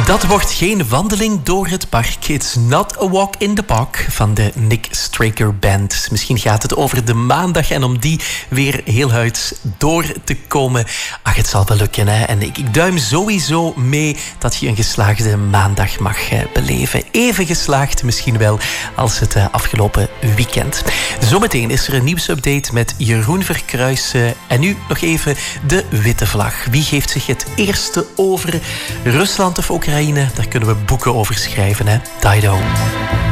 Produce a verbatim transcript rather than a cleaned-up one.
Dat wordt geen wandeling door het park. It's not a walk in the park van de Nick Straker Band. Misschien gaat het over de maandag en om die weer heel huids door te komen. Ach, het zal wel lukken, hè. En ik, ik duim sowieso mee dat je een geslaagde maandag mag eh, beleven. Even geslaagd misschien wel als het eh, afgelopen weekend. Zometeen is er een nieuwsupdate met Jeroen Verkruijsen. En nu nog even de witte vlag. Wie geeft zich het eerste over? Rusland of Oekraïne? Daar kunnen we boeken over schrijven, hè. Dido.